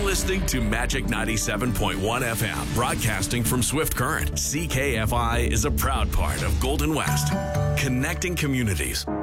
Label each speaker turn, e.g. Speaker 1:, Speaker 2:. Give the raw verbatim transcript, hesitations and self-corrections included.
Speaker 1: listening to Magic ninety-seven point one F M, broadcasting from Swift Current. C K F I is a proud part of Golden West, connecting communities.